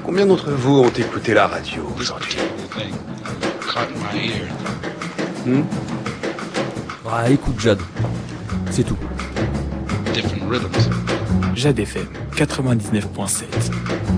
Combien d'entre vous ont écouté la radio aujourd'hui? Ah, écoute Jade, c'est tout. Jade FM 99.7.